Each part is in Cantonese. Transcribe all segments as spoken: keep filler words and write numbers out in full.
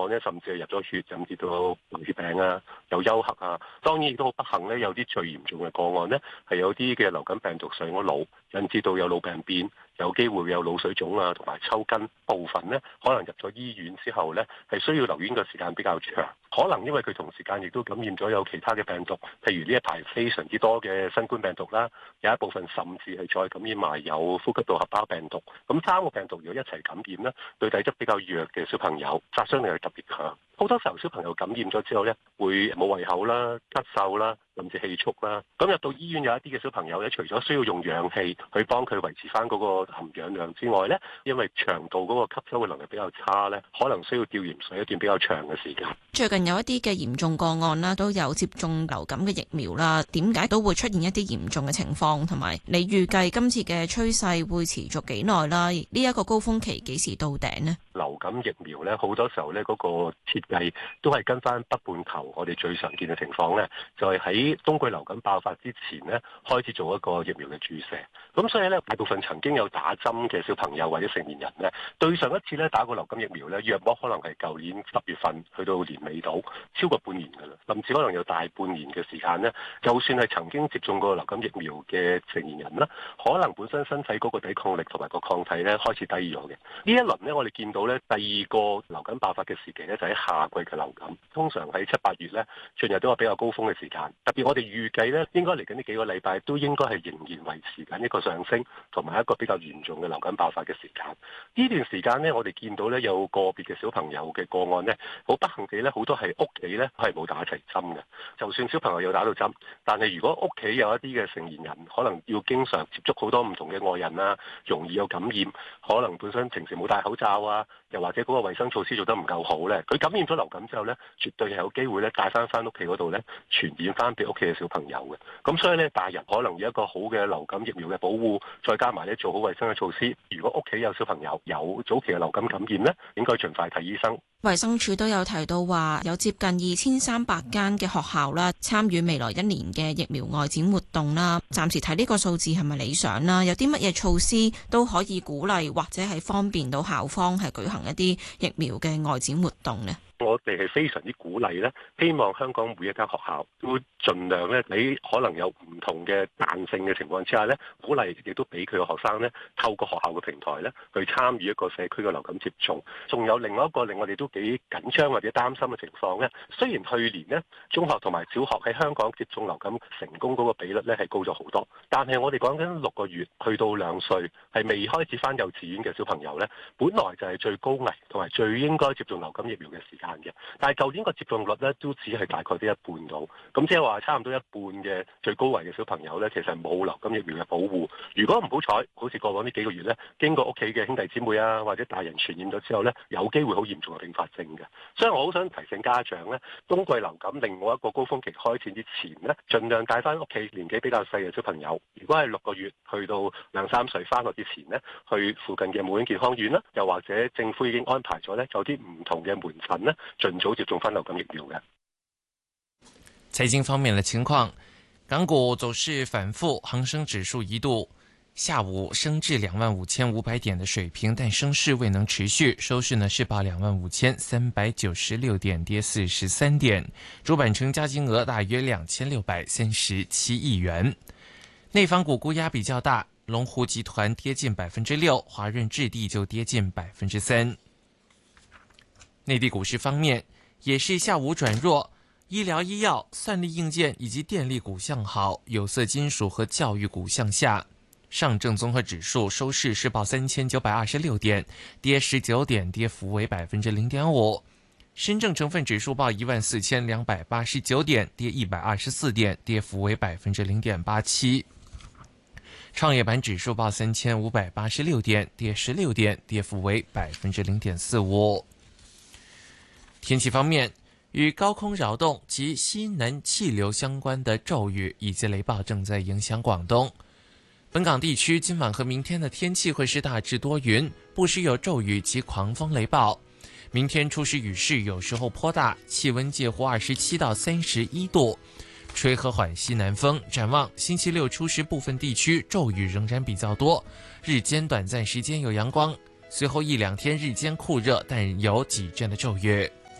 呢，甚至係入咗血，甚至到流血病啊，有休克啊。當然亦都好不幸呢，有啲最嚴重嘅個案呢，係有啲嘅流感病毒上咗腦，引致到有腦病變，有機會有腦水腫啊，同埋抽筋。部分呢，可能入咗醫院之後呢，係需要留院嘅時間比較長。可能因為佢同時間亦都感染咗有其他嘅病毒，譬如呢一排非常之多嘅新冠病毒啦，有一部分甚至係再感染埋有呼吸道合胞病毒。咁三個病毒如果一齊感染呢，對體質比較弱嘅小朋友殺傷力係特別強。好多時候小朋友感染咗之後呢，會冇胃口啦、咳嗽啦，甚至氣促啦。咁入到醫院有一啲嘅小朋友咧，除咗需要用氧氣去幫佢維持翻嗰個含氧量之外呢，因為腸道嗰個吸收嘅能力比較差呢，可能需要吊鹽水一段比較長嘅時間。 最近有一啲嘅嚴重個案啦，都有接種流感嘅疫苗啦。點解都會出現一啲嚴重嘅情況？同埋你預計今次嘅趨勢會持續幾耐啦？呢一個高峰期幾時到頂呢？ 流感疫苗咧，好多時候咧嗰個設計都係跟翻北半球我哋最常見嘅情況咧，就係喺冬季流感爆發之前咧開始做一個疫苗嘅注射。咁所以咧，大部分曾經有打針嘅小朋友或者成年人咧，對上一次咧打過流感疫苗咧，約莫可能係舊年十月份去到年尾度，超過半年㗎啦，甚至可能有大半年嘅時間咧。就算係曾經接種過流感疫苗嘅成年人啦，可能本身身體嗰個抵抗力同埋個抗體咧開始低咗嘅。呢一輪咧，我哋見到第二個流感爆發嘅時期咧，就喺夏季嘅流感，通常喺七八月咧，進入到個比較高峰嘅時間。特別我哋預計咧，應該嚟緊呢幾個禮拜都應該係仍然維持緊一個上升，同埋一個比較嚴重嘅流感爆發嘅時間。呢段時間呢，我哋見到咧有個別嘅小朋友嘅個案呢，好不幸地咧，好多係屋企咧係冇打齊針嘅。就算小朋友有打到針，但係如果屋企有一啲嘅成年人，可能要經常接觸好多唔同嘅外人啊，容易有感染，可能本身平時冇戴口罩啊，又或者嗰個衛生措施做得唔夠好咧，佢感染咗流感之後咧，絕對係有機會咧帶翻翻屋企嗰度咧，傳染翻俾屋企嘅小朋友嘅。咁所以咧，大人可能有一個好嘅流感疫苗嘅保護，再加埋咧做好衛生嘅措施。如果屋企有小朋友有早期嘅流感感染咧，應該盡快睇醫生。 衛生署都有提到話，有接近二千三百間嘅學校啦，參與未來一年嘅疫苗外展活動啦。暫時睇呢個數字係咪理想啦？有啲乜嘢措施都可以鼓勵或者係方便到校方係舉行一啲疫苗嘅外展活動呢？ 我哋係非常之鼓勵咧，希望香港每一間學校都盡量咧，喺可能有唔同嘅彈性嘅情況之下咧，鼓勵亦都俾佢嘅學生咧，透過學校嘅平台咧，去參與一個社區嘅流感接種。仲有另外一個令我哋都幾緊張或者擔心嘅情況咧，雖然去年呢，中學同埋小學喺香港接種流感成功嗰個比率咧係高咗好多，但係我哋講緊六個月去到兩歲係未開始返幼稚園嘅小朋友咧，本來就係最高危同埋最應該接種流感疫苗嘅時間嘅，但係舊年個接種率咧都只係大概得一半到，咁即係話差唔多一半嘅最高危嘅小朋友咧，其實冇流感疫苗嘅保護。如果唔好彩，好似過往呢幾個月咧，經過屋企嘅兄弟姊妹啊或者大人傳染咗之後咧，有機會好嚴重嘅併發症嘅。所以我好想提醒家長咧，冬季流感另外一個高峰期開始之前咧，盡量帶翻屋企年紀比較細嘅小朋友，如果係六個月去到兩三歲翻學之前咧，去附近嘅母嬰健康院啦，又或者政府已經安排咗咧，有啲唔同嘅門診咧，盡早接種翻流感疫苗嘅。 財經方面的情況，港股走勢反覆，恒生指數一度下午升至兩萬五千五百點的水平，但升勢未能持續，收市呢是報兩萬五千三百九十六點，跌四十三點，主板成交金額大約兩千六百三十七億元。內房股沽壓比較大，龍湖集團跌近百分之六，華潤置地就跌近百分之三。內地股市方面，也是下午轉弱，醫療醫藥、算力硬件以及電力股向好，有色金屬和教育股向下。上證綜合指數收市是報三千九百二十六點，跌十九點，跌幅為百分之零點五。深證成分指數報一萬四千兩百八十九點，跌一百二十四點，跌幅為百分之零點八七。創業板指數報三千五百八十六點，跌十六點，跌幅為百分之零點四五。天氣方面，與高空擾動及西南氣流相關的驟雨以及雷暴正在影響廣東。本港地區今晚和明天的天氣會是大致多雲，不時有驟雨及狂風雷暴。明天初時雨勢有時候頗大，氣溫介乎二十七到三十一度，吹和緩西南風。展望星期六初時部分地區驟雨仍然比較多，日間短暫時間有陽光，隨後一兩天日間酷熱，但有幾陣的驟雨。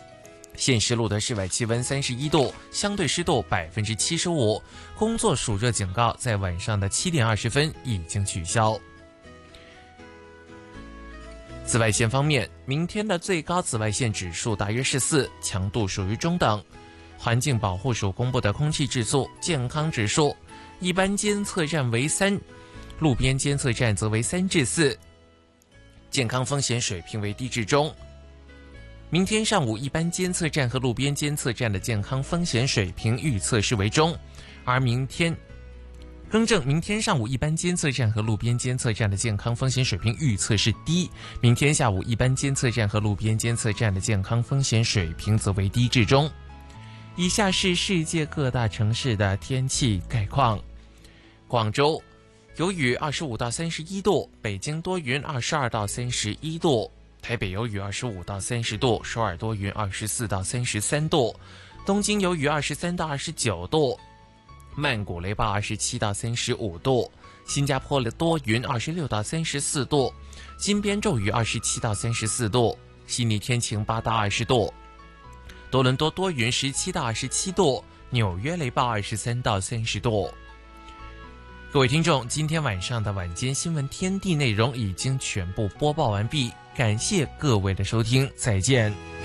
现时录得室外气温三十一度，相对湿度百分之七十五，工作暑热警告在晚上的七点二十分已经取消。紫外线方面，明天的最高紫外线指数大约是四，强度属于中等。环境保护署公布的空气质素健康指数，一般监测站为三，路边监测站则为三至四，健康风险水平为低至中。明天上午一般监测站和路边监测站的健康风险水平预测是为中，而明天更正，明天上午一般监测站和路边监测站的健康风险水平预测是低，明天下午一般监测站和路边监测站的健康风险水平则为低至中。以下是世界各大城市的天气概况：广州有雨二十五到三十一度，北京多云二十二到三十一度，台北有雨二十五到三十度，首尔多云二十四到三十三度，东京有雨二十三到二十九度，曼谷雷暴二十七到三十五度，新加坡多云二十六到三十四度，金边骤雨二十七到三十四度，悉尼天晴八到二十度，多伦多多云十七到二十七度，纽约雷暴二十三到三十度。各位听众，今天晚上的晚间新闻天地内容已经全部播报完毕，感谢各位的收听，再见。